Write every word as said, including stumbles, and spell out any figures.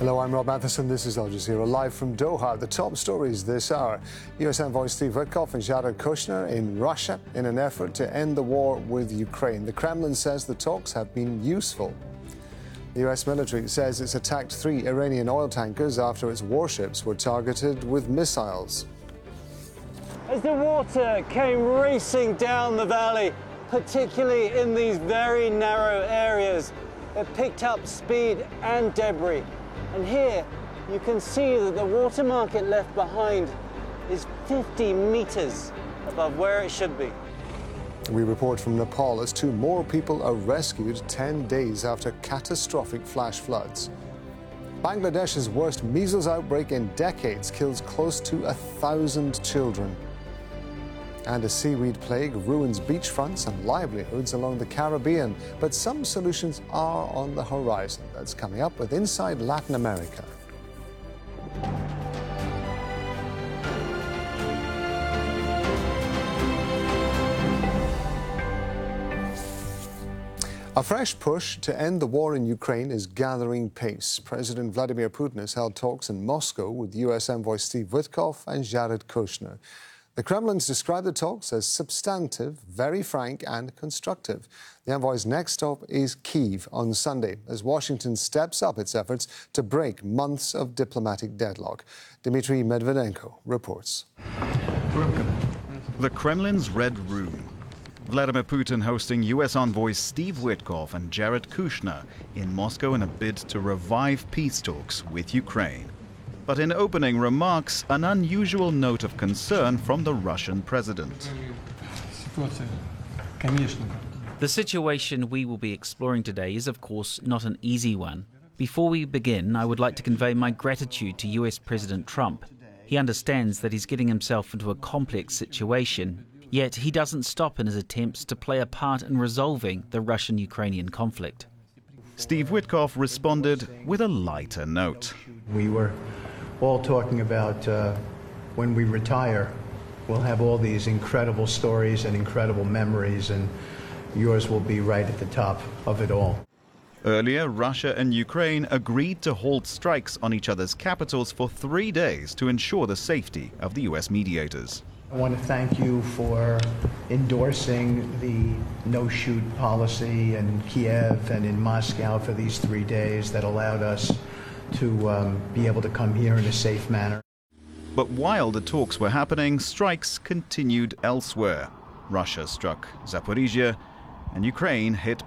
Hello, I'm Rob Matheson. This is Al Jazeera live from Doha. The top stories this hour. U S envoy Steve Witkoff and Jared Kushner in Russia in an effort to end the war with Ukraine. The Kremlin says the talks have been useful. The U S military says it's attacked three Iranian oil tankers after its warships were targeted with missiles. As the water came racing down the valley, particularly in these very narrow areas, it picked up speed and debris. And here you can see that the water market left behind is fifty meters above where it should be. We report from Nepal as two more people are rescued ten days after catastrophic flash floods. Bangladesh's worst measles outbreak in decades kills close to a thousand children. And a seaweed plague ruins beachfronts and livelihoods along the Caribbean. But some solutions are on the horizon. That's coming up with Inside Latin America. A fresh push to end the war in Ukraine is gathering pace. President Vladimir Putin has held talks in Moscow with U S envoy Steve Witkoff and Jared Kushner. The Kremlin's described the talks as substantive, very frank and constructive. The envoy's next stop is Kyiv on Sunday as Washington steps up its efforts to break months of diplomatic deadlock. Dmitry Medvedenko reports. The Kremlin's Red Room. Vladimir Putin hosting U S envoys Steve Witkoff and Jared Kushner in Moscow in a bid to revive peace talks with Ukraine. But in opening remarks, an unusual note of concern from the Russian president. The situation we will be exploring today is, of course, not an easy one. Before we begin, I would like to convey my gratitude to U S President Trump. He understands that he's getting himself into a complex situation, yet he doesn't stop in his attempts to play a part in resolving the Russian-Ukrainian conflict. Steve Witkoff responded with a lighter note. We were all talking about uh, when we retire, we'll have all these incredible stories and incredible memories, and yours will be right at the top of it all. Earlier, Russia and Ukraine agreed to halt strikes on each other's capitals for three days to ensure the safety of the U S mediators. I want to thank you for endorsing the no-shoot policy in Kiev and in Moscow for these three days that allowed us to um, be able to come here in a safe manner. But while the talks were happening, strikes continued elsewhere. Russia struck Zaporizhia and Ukraine hit